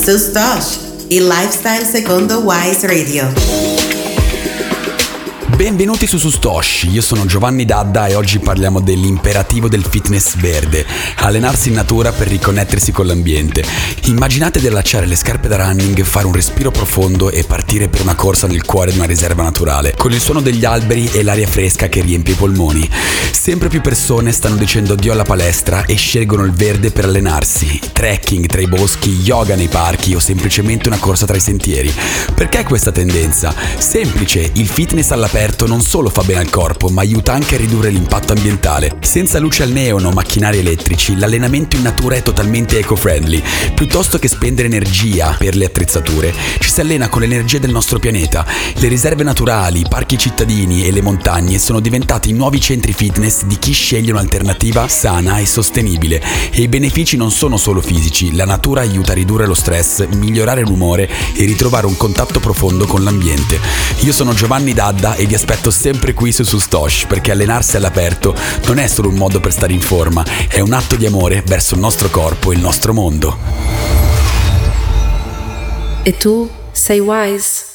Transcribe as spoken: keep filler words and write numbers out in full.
Sustosh, il lifestyle secondo Wise Radio. Benvenuti su Sustosh, io sono Giovanni Dadda e oggi parliamo dell'imperativo del fitness verde, allenarsi in natura per riconnettersi con l'ambiente. Immaginate di allacciare le scarpe da running, fare un respiro profondo e partire per una corsa nel cuore di una riserva naturale, con il suono degli alberi e l'aria fresca che riempie i polmoni. Sempre più persone stanno dicendo addio alla palestra e scelgono il verde per allenarsi, trekking tra i boschi, yoga nei parchi o semplicemente una corsa tra i sentieri. Perché questa tendenza? Semplice, il fitness all'aperto non solo fa bene al corpo, ma aiuta anche a ridurre l'impatto ambientale. Senza luce al neon o macchinari elettrici, l'allenamento in natura è totalmente eco-friendly. Piuttosto che spendere energia per le attrezzature, ci si allena con l'energia del nostro pianeta. Le riserve naturali, i parchi cittadini e le montagne sono diventati i nuovi centri fitness di chi sceglie un'alternativa sana e sostenibile. E i benefici non sono solo fisici, la natura aiuta a ridurre lo stress, migliorare l'umore e ritrovare un contatto profondo con l'ambiente. Io sono Giovanni Dadda e vi aspetto sempre qui su Sustosh, perché allenarsi all'aperto non è solo un modo per stare in forma, è un atto di amore verso il nostro corpo e il nostro mondo. E tu sei Wise?